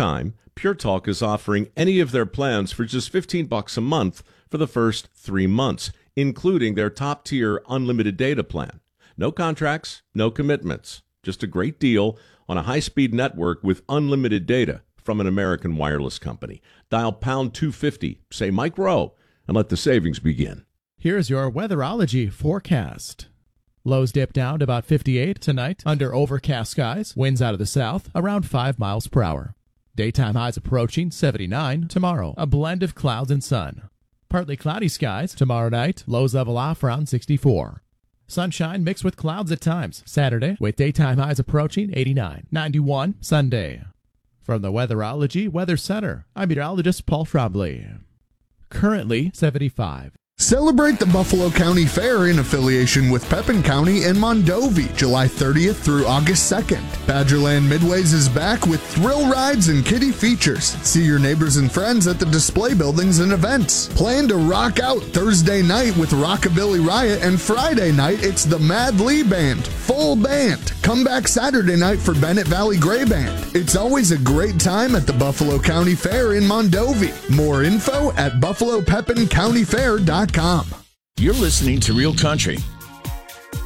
time, Pure Talk is offering any of their plans for just $15 a month for the first 3 months, including their top-tier unlimited data plan. No contracts, no commitments. Just a great deal on a high-speed network with unlimited data from an American wireless company. Dial pound 250, say Mike Rowe, and let the savings begin. Here's your weatherology forecast. Lows dip down to about 58 tonight under overcast skies. Winds out of the south around 5 miles per hour. Daytime highs approaching 79 tomorrow. A blend of clouds and sun. Partly cloudy skies tomorrow night. Lows level off around 64. Sunshine mixed with clouds at times Saturday, with daytime highs approaching 89. 91 Sunday. From the Weatherology Weather Center, I'm meteorologist Paul Trombley. Currently 75. Celebrate the Buffalo County Fair in affiliation with Pepin County and Mondovi, July 30th through August 2nd. Badgerland Midways is back with thrill rides and kiddie features. See your neighbors and friends at the display buildings and events. Plan to rock out Thursday night with Rockabilly Riot, and Friday night it's the Mad Lee Band, full band. Come back Saturday night for Bennett Valley Gray Band. It's always a great time at the Buffalo County Fair in Mondovi. More info at buffalopepincountyfair.com. You're listening to Real Country